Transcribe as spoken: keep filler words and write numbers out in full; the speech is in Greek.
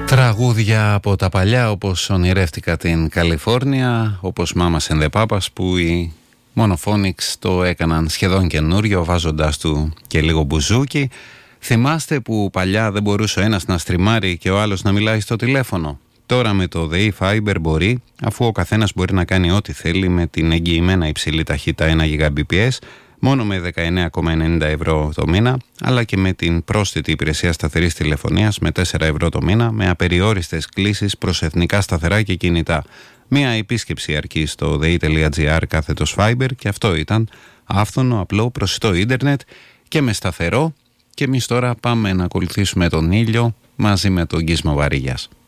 Τραγούδια από τα παλιά, όπως ονειρεύτηκα την Καλιφόρνια, όπως Μάμας and the Papas, που οι Monophonics το έκαναν σχεδόν καινούριο, βάζοντας του και λίγο μπουζούκι. Θυμάστε που παλιά δεν μπορούσε ο ένας να στριμάρει και ο άλλος να μιλάει στο τηλέφωνο? Τώρα με το The E-Fiber μπορεί, αφού ο καθένας μπορεί να κάνει ό,τι θέλει με την εγγυημένα υψηλή ταχύτητα ένα γιγαμπιτ, μόνο με δεκαεννέα κόμμα ενενήντα ευρώ το μήνα, αλλά και με την πρόσθετη υπηρεσία σταθερής τηλεφωνίας με τέσσερα ευρώ το μήνα, με απεριόριστες κλήσεις προς εθνικά σταθερά και κινητά. Μία επίσκεψη αρκεί στο δε.gr κάθετος Fiber και αυτό ήταν άφθονο, απλό, προσιτό ίντερνετ και με σταθερό. Και εμείς τώρα πάμε να ακολουθήσουμε τον ήλιο μαζί με τον Γκίσμο Βαρύγιας.